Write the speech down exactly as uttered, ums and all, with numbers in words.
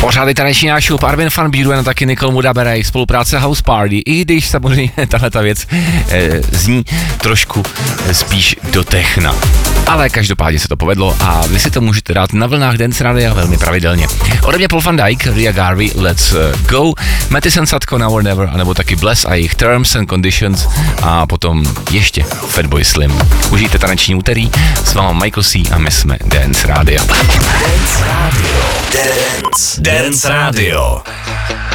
Pořád je taneční náš šup, Armin van Buuren a taky Nicole Mudaberej, spolupráce House Party, i když samozřejmě tahleta věc e, zní trošku e, spíš do techna. Ale každopádně se to povedlo a vy si to můžete dát na vlnách Dance Radia velmi pravidelně. Ode mě Paul van Dyk, Ria Garvey, Let's uh, Go, Mattison Sadko, Now or Never, anebo taky Bless a jejich Terms and Conditions a potom ještě Fatboy Slim. Užijte taneční úterý, s váma Michael C. a my jsme Dance Radio. Dance Radio. Dance. Dance Radio.